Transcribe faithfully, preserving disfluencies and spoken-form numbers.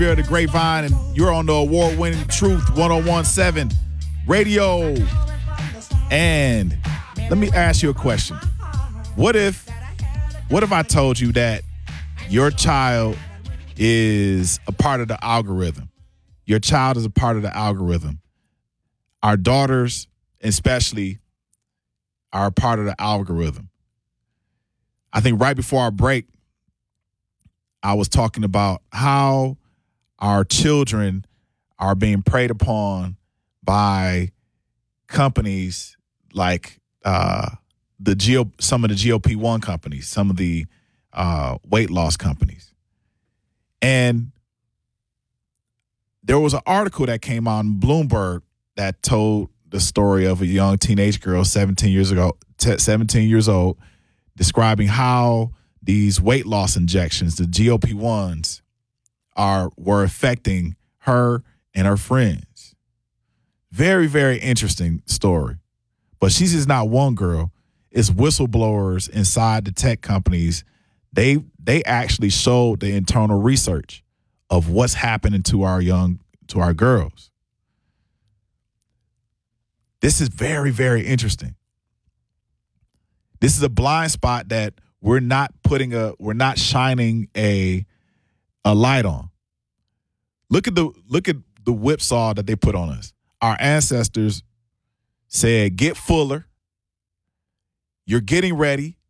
You're the Grapevine, and you're on the award-winning Truth one oh one seven Radio. And let me ask you a question. What if, what if I told you that your child is a part of the algorithm? Your child is a part of the algorithm. Our daughters, especially, are a part of the algorithm. I think right before our break, I was talking about how our children are being preyed upon by companies like uh, the G O, some of the G O P one companies, some of the uh, weight loss companies. And there was an article that came out in Bloomberg that told the story of a young teenage girl, seventeen years ago, seventeen years old, describing how these weight loss injections, the G O P ones, are were affecting her and her friends. Very, very interesting story. But she's just not one girl. It's whistleblowers inside the tech companies. They they actually showed the internal research of what's happening to our young, to our girls. This is very, very interesting. This is a blind spot that we're not putting a, we're not shining a a light on. Look at the look at the whipsaw that they put on us. Our ancestors said, get fuller. You're getting ready.